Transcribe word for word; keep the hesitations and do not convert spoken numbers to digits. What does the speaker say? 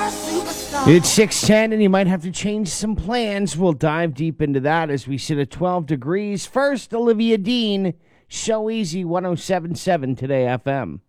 It's six ten, and you might have to change some plans. We'll dive deep into that as we sit at twelve degrees. First, Olivia Dean, So Easy, one oh seven point seven Today F M.